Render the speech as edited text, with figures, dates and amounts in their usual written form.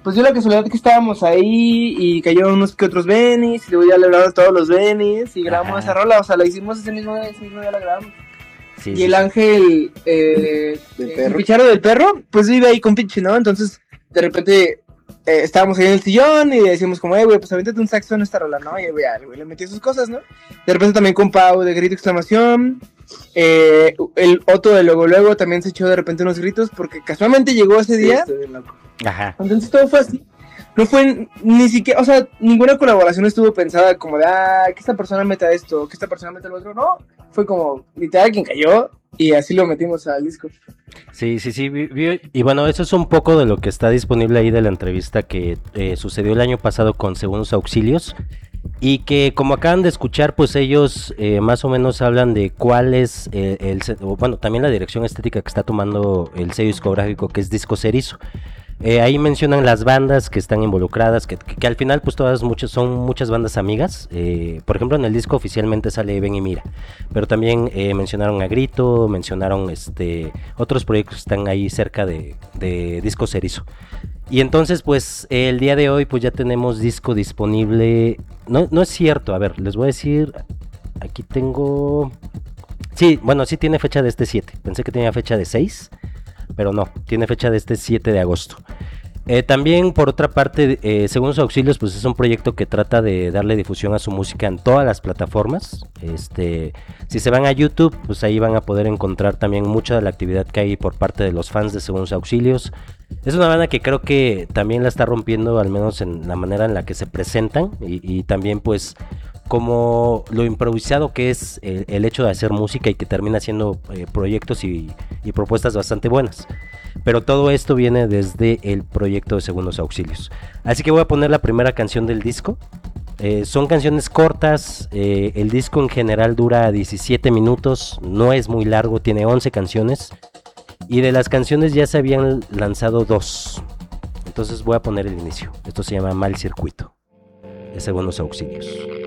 pues dio la casualidad que estábamos ahí y cayeron unos que otros Benis, y luego ya le hablaron a todos los Benis y grabamos esa rola, o sea, la hicimos ese mismo día la grabamos. Sí, y sí, el sí. ángel, el picharo del perro, pues vive ahí con Pinche, ¿no? Entonces, de repente, estábamos ahí en el sillón y decimos como, güey, pues avéntate un saxo en esta rola, ¿no? Y el güey le metió sus cosas, ¿no? De repente también con Pau de grito exclamación, el Otto de luego también se echó de repente unos gritos porque casualmente llegó ese día. Ajá. Entonces todo fue así. No fue ni siquiera, o sea, ninguna colaboración estuvo pensada como de, que esta persona meta esto, que esta persona meta lo otro. No, fue como literal quien cayó y así lo metimos al disco. Sí, y bueno, eso es un poco de lo que está disponible ahí de la entrevista que sucedió el año pasado con Segundos Auxilios. Y que como acaban de escuchar, pues ellos más o menos hablan de cuál es bueno, también la dirección estética que está tomando el sello discográfico, que es Disco Cerizo. Ahí mencionan las bandas que están involucradas, que al final pues son muchas bandas amigas. Por ejemplo, en el disco oficialmente sale Ven y Mira, pero también mencionaron a Grito, mencionaron otros proyectos que están ahí cerca de Disco Cerizo. Y entonces pues el día de hoy pues ya tenemos disco disponible. No es cierto, a ver, les voy a decir, aquí tengo... Sí, bueno, sí tiene fecha de este 7, pensé que tenía fecha de 6, pero no, tiene fecha de este 7 de agosto. También por otra parte, Segundos Auxilios pues es un proyecto que trata de darle difusión a su música en todas las plataformas. Si se van a YouTube, pues ahí van a poder encontrar también mucha de la actividad que hay por parte de los fans de Segundos Auxilios. Es una banda que creo que también la está rompiendo, al menos en la manera en la que se presentan y también pues como lo improvisado que es el hecho de hacer música y que termina haciendo proyectos y propuestas bastante buenas. Pero todo esto viene desde el proyecto de Segundos Auxilios. Así que voy a poner la primera canción del disco. Son canciones cortas, el disco en general dura 17 minutos, no es muy largo, tiene 11 canciones. Y de las canciones ya se habían lanzado 2. Entonces voy a poner el inicio. Esto se llama Mal Circuito, de Segundos Auxilios.